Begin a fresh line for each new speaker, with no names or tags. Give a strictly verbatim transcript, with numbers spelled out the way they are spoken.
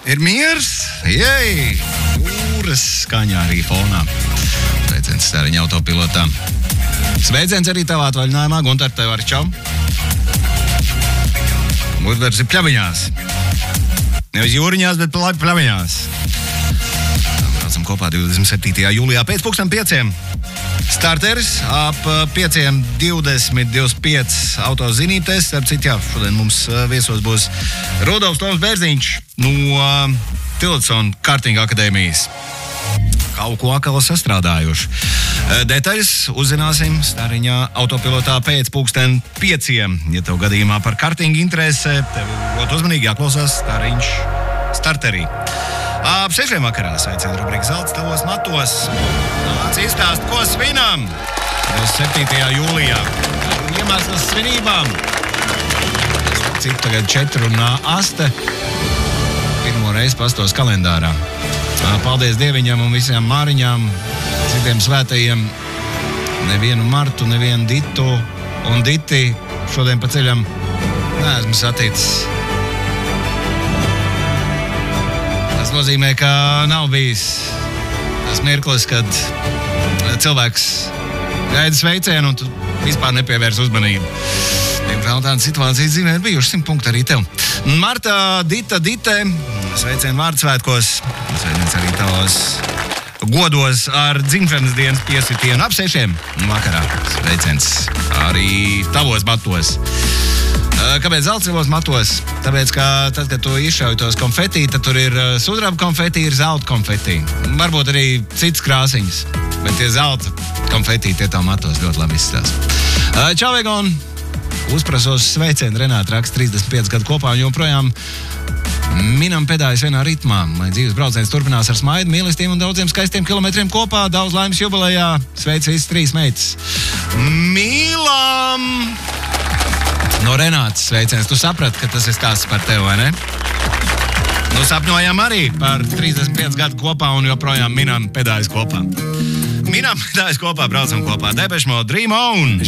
Ir miers, jej! Jūras skaņā arī fonā. Sveiciens Stariņa autopilotā. Sveiciens arī tavā atvaļinājumā, Guntar, tev arī čau. Guntārs ir pļaviņās. Nevis jūriņās, bet pļaviņās. Braucam kopā divdesmit septītajā jūlijā pēc pulksten pieciem. Starteris ap pieciem divdesmit divdesmit pieci auto zinītes. Ar citu, jā, šodien mums viesos būs Rudolfs Toms Bērziņš no uh, Tiltsona kartinga akadēmijas. Kaut ko akali sastrādājuši. Detaļas uzzināsim Stariņā autopilotā pēc pulksten pieciem. Ja tev gadījumā par kartingu interesē, tev ļoti uzmanīgi jāklausās Stariņš starterī. Ap sešiem vakarā sveicien rubrika Zelts tavos matos. Nāc izstāst, ko svinam divdesmit septītajā jūlijā. Iemesls svinībām. Cik tagad četri un aste. Pirmo reizi pastos kalendārā. Paldies Dieviņam un visiem Māriņām, citiem svētajiem. Nevienu Martu, nevienu Ditu un Diti šodien pa ceļam neesmu saticis. Tas nozīmē, ka nav bijis tas mirklis, kad cilvēks gaida sveicienu un tu vispār nepievērs uzmanību. Diemžēl tāda situācija dzīvē ir bijuši simt punkti arī tev. Marta, Dita, Dite, sveicienu vārdsvētkos, sveiciens arī tavos godos ar dzimšanas dienas piesitienu ap sešiem vakarā. Sveiciens arī tavos matos. Kāpēc zeltsivos matos? Tāpēc, ka tad, kad tu izšauj tos konfetī, tad tur ir sudraba konfetī, ir zelta konfetī. Varbūt arī cits krāsiņas, bet tie zelta konfetī tie tā matos ļoti labi izstās. Čau, Egon! Uzprasos sveicienu Renāta raksta trīsdesmit pieci gadu kopā un joprojām minam pedājas vienā ritmā. Lai dzīves brauciens turpinās ar smaidu, mīlestiem un daudziem skaistiem kilometriem kopā. Daudz laimes jubilejā. Sveic visas trīs meitas. Mīlam! No Renātas sveiciens. Tu saprati, ka tas ir stāsts par tevi, vai ne? Nu, sapņojam arī par trīsdesmit pieci gadu kopā un joprojām minam pedājas kopā. Minam pedājas kopā, braucam kopā. Depeche Mode, Dream On!